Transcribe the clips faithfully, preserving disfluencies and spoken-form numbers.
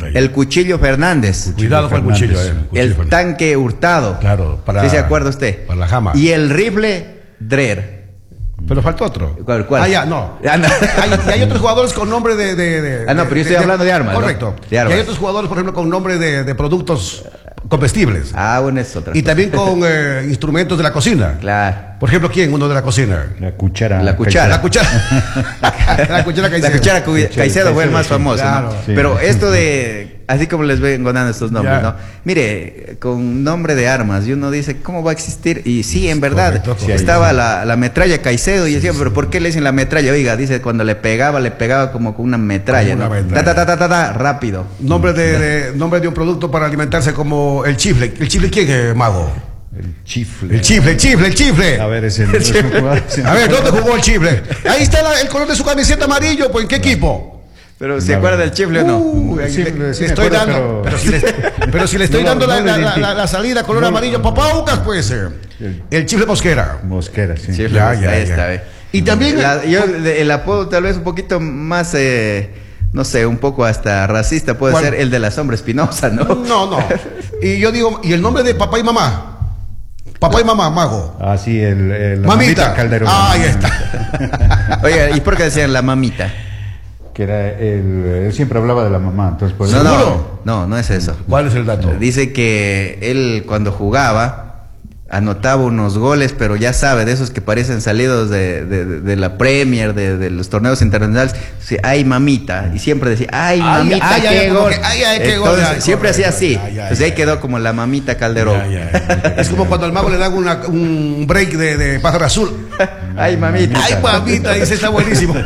Puta, el Cuchillo Fernández. Cuidado con el cuchillo. Eh, el cuchillo Fernández. Tanque Hurtado. Claro, para. ¿Sí se acuerda usted? Para la jama. Y el rifle Drer. Pero faltó otro. ¿Cuál? cuál? Ah, ya, no. Ah, no. Hay, y hay otros jugadores con nombre de. de, de ah, no, pero yo estoy de, hablando de armas. Correcto. ¿No? De armas. Y hay otros jugadores, por ejemplo, con nombre de, de productos comestibles. Ah, bueno, es otra. Y también con eh, instrumentos de la cocina. Claro. Por ejemplo, ¿quién? Uno de la cocina. La cuchara. La cuchara. La cuchara. la cuchara Caicedo. La cuchara Cu- Caicedo fue el más famoso, claro. ¿no? Sí. Pero esto de, así como les vengo dando estos nombres, Ya. ¿no? Mire, con nombre de armas, y uno dice, ¿cómo va a existir? Y sí, en verdad, Correcto, correcto. estaba la, la metralla Caicedo, y decía, pero ¿por qué le dicen la metralla? Oiga, dice, cuando le pegaba, le pegaba como con una metralla, Como ¿no? una metralla. Ta, ta, ta, ta, ta, rápido. Nombre de, de, nombre de un producto para alimentarse como el chifle. ¿El chifle quién, eh, mago? El chifle. El chifle, el chifle, el chifle. A ver, ese no es un jugador. A ver, ¿dónde jugó el chifle? Ahí está la- el color de su camiseta amarillo, pues ¿en qué equipo? Pero ¿se No, acuerda no. del chifle o no? Uh, ahí sí, le, sí le me estoy acuerdo, dando, pero, pero- si le, pero si le estoy No, dando la, no lo la- la- identifico. la salida color No, amarillo, no. papaucas, pues. eh. El chifle Mosquera. Mosquera, sí. Chifle, Ya, ya, ahí ya. está, ve. Y también La- yo, de- el apodo tal vez un poquito más, eh, no sé, un poco hasta racista puede ¿Cuál? ser el de la sombra espinosa, ¿no? No, no. Y yo digo, ¿y el nombre de papá y mamá? Papá y mamá, mago. Ah, sí, el, el la Mamita. Calderón. Ah, ahí está. Oiga, ¿y por qué decían la mamita? Que era el, él siempre hablaba de la mamá, entonces por No, eso- ¿Seguro? no, no, no es eso. ¿Cuál es el dato? Dice que él cuando jugaba anotaba unos goles, pero ya sabe, de esos que parecen salidos de, de, de- de la Premier, de, de los torneos internacionales. Dice, ay mamita, y siempre decía, ay Ay, mamita, ay, ay, qué como gol. que, ay, ay, qué gol, Entonces, ya, siempre correcto, hacía así. ya, ya, Entonces ya, ahí ya. quedó como la mamita Calderón. Ya, ya. Es como cuando al mago le dan una- un break de, de pájaro azul. Ay mamita. Ay, mamita, dice, está buenísimo.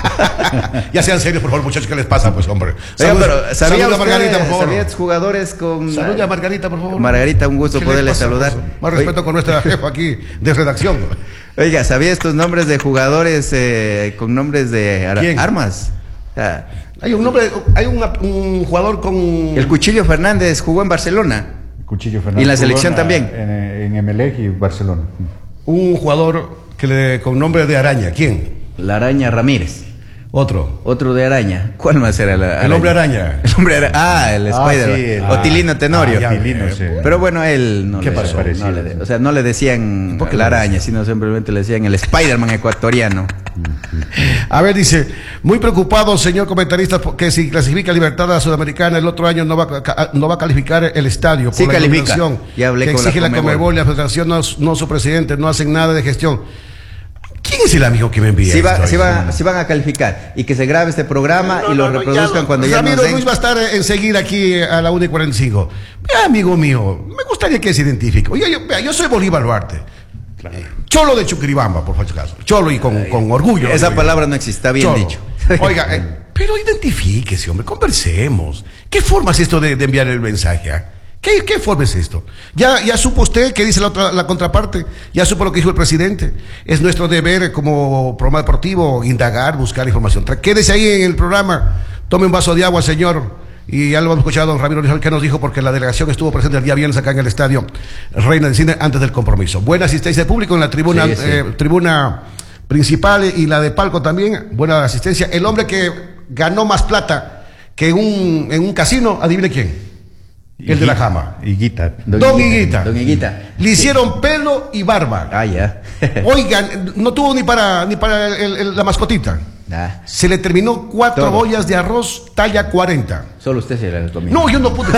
Ya sean serios, por favor, muchachos, ¿qué les pasa? Pues, hombre. Oiga, Salud- pero ¿sabía salud a usted, Margarita, por favor. ¿sabía jugadores con... Salud a Margarita, por favor. Margarita, un gusto ¿Qué le poderle pasa, saludar. pues? Más respeto con nuestra jefa aquí de redacción. Oiga, ¿sabía estos nombres de jugadores eh, con nombres de ar- ¿Quién? armas? Ah, Hay un nombre, hay una- un jugador con. el Cuchillo Fernández jugó en Barcelona. Cuchillo Fernández. ¿Y la jugó selección en- también? En, en Emelec y Barcelona. Un jugador que le, con nombre de araña. ¿Quién? La Araña Ramírez. Otro. Otro de Araña. ¿Cuál más era la araña? El hombre araña. El hombre araña. Ah, el Ah, Spider. sí, el- Otilino Tenorio. Ah, ya, Tilino, sí. Pero bueno, él no ¿Qué le, pasó? no le de- o sea, no le decían ¿Por qué la le araña, sino simplemente le decían el Spider-Man ecuatoriano. A ver, dice, muy preocupado, señor comentarista, que si clasifica Libertad a la Sudamericana el otro año no va, a ca- no va a calificar el estadio por Sí la califica. iluminación Ya hablé que con la exige la Conmebol. Conmebol y la Federación, no, no su presidente, no hacen nada de gestión. ¿Quién es el amigo que me envía Sí, esto? va, sí, va- sí van a calificar y que se grabe este programa No, y lo no, no, reproduzcan ya no. cuando ya Ramiro nos den. Luis va a estar eh, enseguida aquí a la una y cuarenta y cinco. Vea, amigo mío, me gustaría que se identifique. Oiga, yo, vea, yo soy Bolívar Duarte. Cholo de Chuquiribamba, por favor, caso. Cholo y con, con orgullo. Esa digo yo. palabra no existe, está bien Cholo. dicho. Oiga, eh, pero identifíquese, hombre, conversemos. ¿Qué forma es esto de, de enviar el mensaje? ah? ¿Qué, ¿Qué forma es esto? ¿Ya, ya supo usted qué dice la, otra, la contraparte? ¿Ya supo lo que dijo el presidente? Es nuestro deber como programa deportivo indagar, buscar información. Tra- Quédese ahí en el programa, tome un vaso de agua, señor. Y ya lo hemos escuchado a don Ramiro Rizal, que nos dijo, porque la delegación estuvo presente el día viernes acá en el estadio Reina del Cine antes del compromiso. Buena asistencia de público en la tribuna, Sí, sí. eh, tribuna principal y la de palco también. Buena asistencia. El hombre que ganó más plata que en un, en un casino, adivine quién. El de la jama. Higuita. Don Higuita. Don Higuita. Le hicieron pelo y barba. Ah, ya. Oigan, no tuvo ni para ni para el- el- la mascotita. Ah, Se le terminó cuatro Todo. ollas de arroz talla cuarenta. solo usted se la comió. No, yo no pude.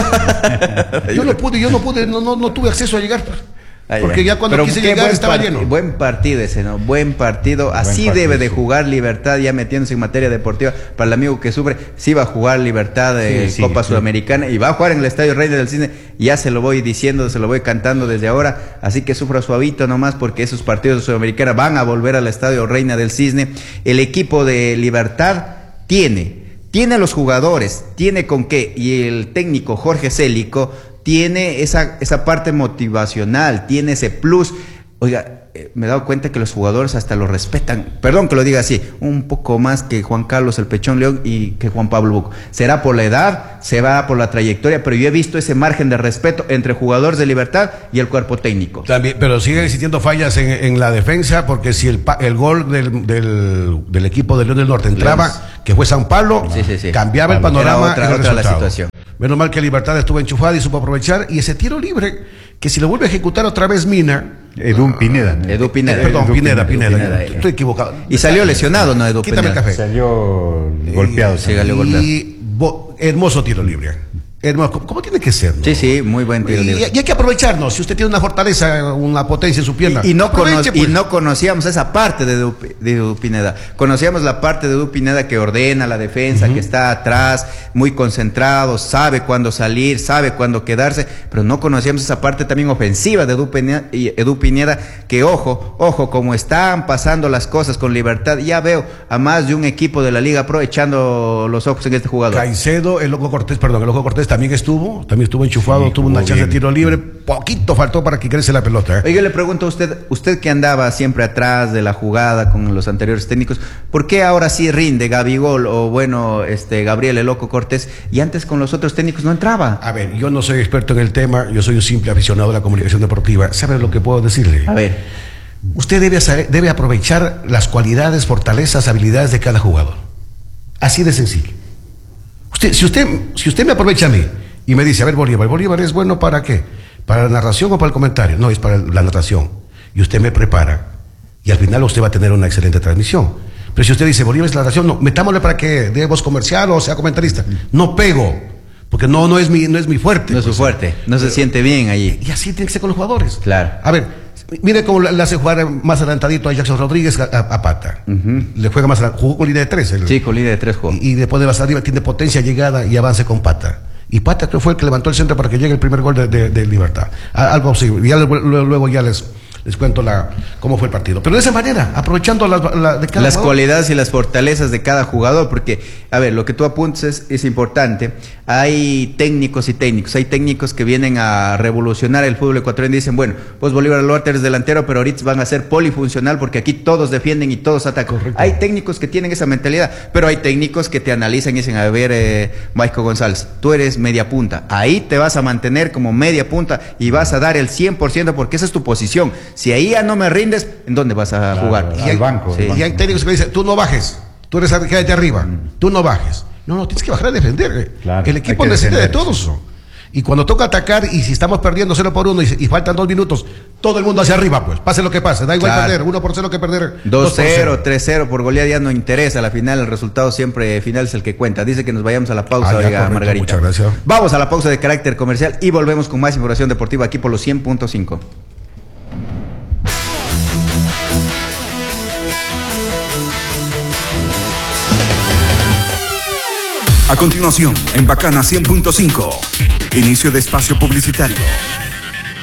Yo no pude, yo no pude, no, no, no tuve acceso a llegar. Ah, Porque ya cuando Pero quise qué llegar buen estaba parti- lleno. Buen partido ese, ¿no? Buen partido. Así partido, debe de sí. jugar Libertad, ya metiéndose en materia deportiva. Para el amigo que sufre, sí va a jugar Libertad de Sí, sí, Copa sí. Sudamericana y va a jugar en el Estadio Reina del Cine. Ya se lo voy diciendo, se lo voy cantando desde ahora. Así que sufra suavito nomás, porque esos partidos de Sudamericana van a volver al Estadio Reina del Cisne. El equipo de Libertad tiene, tiene a los jugadores, tiene con qué. Y el técnico Jorge Célico tiene esa, esa parte motivacional, tiene ese plus. Oiga, eh, me he dado cuenta que los jugadores hasta lo respetan, perdón que lo diga así, un poco más que Juan Carlos el Pechón León y que Juan Pablo Buco. Será por la edad, será por la trayectoria, pero yo he visto ese margen de respeto entre jugadores de Libertad y el cuerpo técnico. También, pero siguen existiendo fallas en, en la defensa, porque si el, pa- el gol del, del, del equipo de León del Norte entraba, Leones. que fue San Pablo, Sí, sí, sí. cambiaba el Era panorama otra, y el otra la resultado. situación. Menos mal que Libertad estuvo enchufada y supo aprovechar. Y ese tiro libre, que si lo vuelve a ejecutar otra vez Mina. Edu Pineda. ¿no? Edu Pineda. Eh, perdón, Edu Pineda, Pineda. Pineda, Pineda, estoy equivocado. Y salió lesionado, ¿no, Edu Quítame Pineda? el café. Salió golpeado. Sí, salió golpeado. Y bo- hermoso tiro libre. Hermoso, ¿cómo, cómo tiene que ser? ¿no? Sí, sí, muy buen tiro Y, libre. y hay que aprovecharnos. Si usted tiene una fortaleza, una potencia en su pierna. Y, y no aproveche, cono- y pues. no conocíamos esa parte de Edu, de Edu Pineda. Conocíamos la parte de Edu Pineda que ordena la defensa, uh-huh. que está atrás, muy concentrado, sabe cuándo salir, sabe cuándo quedarse, pero no conocíamos esa parte también ofensiva de Edu Pineda, y Edu Pineda, que ojo, ojo, como están pasando las cosas con Libertad, ya veo a más de un equipo de la Liga Pro echando los ojos en este jugador. Caicedo, el Loco Cortés, perdón, el Loco Cortés también estuvo, también estuvo enchufado, Sí, tuvo una chance bien. de tiro libre, poquito faltó para que crece la pelota. ¿eh? Oiga, le pregunto a usted, usted que andaba siempre atrás de la jugada con los anteriores técnicos, ¿por qué ahora sí rinde Gabigol o bueno, este Gabriel el Loco Cortés y antes con los otros técnicos no entraba? A ver, yo no soy experto en el tema, yo soy un simple aficionado de la comunicación deportiva. ¿Sabe lo que puedo decirle? A ver, Usted debe, saber- debe aprovechar las cualidades, fortalezas, habilidades de cada jugador. Así de sencillo. Usted, si usted, si usted me aprovecha a mí y me dice, a ver, Bolívar, ¿Bolívar es bueno para qué? ¿Para la narración o para el comentario? No, es para la narración. Y usted me prepara. Y al final usted va a tener una excelente transmisión. Pero si usted dice, Bolívar es la narración, no, metámosle para que dé voz comercial o sea comentarista. No pego, porque no, no, es, mi, no es mi fuerte. no es su pues. fuerte, no se siente bien allí. Y así tiene que ser con los jugadores. Claro. A ver, mire cómo le hace jugar más adelantadito a Jackson Rodríguez a, a- a Pata. Ujú. Le juega más adelante, jugó con línea de tres. el- Sí, con líder de tres juegos. y, y después de más arriba tiene potencia, llegada y avance con Pata. Y Pata creo fue el que levantó el centro para que llegue el primer gol de, de- de Libertad. A- algo así. Y ya le- luego, luego ya les, les cuento la, cómo fue el partido. Pero de esa manera, aprovechando las, la, de cada Las jugador. cualidades y las fortalezas de cada jugador, porque, a ver, lo que tú apuntes es, es importante. Hay técnicos y técnicos, hay técnicos que vienen a revolucionar el fútbol ecuatoriano y dicen, bueno, pues Bolívar Alorte eres delantero, pero ahorita van a ser polifuncional porque aquí todos defienden y todos atacan. Correcto. Hay técnicos que tienen esa mentalidad, pero hay técnicos que te analizan y dicen, a ver, eh, Maico González, tú eres media punta, ahí te vas a mantener como media punta y vas a dar el cien por ciento porque esa es tu posición. Si ahí ya no me rindes, ¿en dónde vas a Claro, jugar? al Y hay- banco. sí. al Y hay banco. técnicos que dicen, tú no bajes, tú eres quédate arriba, tú no bajes. No, no, tienes que bajar a defender. eh. Claro, el hay equipo que necesita de defender. todos. Y cuando toca atacar, y si estamos perdiendo cero por uno y, y faltan dos minutos, todo el mundo hacia arriba, pues, pase lo que pase, da igual Claro. perder, uno por cero que perder dos por cero, tres cero por goleada ya no interesa, a la final el resultado siempre final es el que cuenta. Dice que nos vayamos a la pausa, Ah, ya, oiga, correcto, Margarita. muchas gracias. Vamos a la pausa de carácter comercial y volvemos con más información deportiva aquí por los cien punto cinco. A continuación, en Bacana cien punto cinco, inicio de espacio publicitario.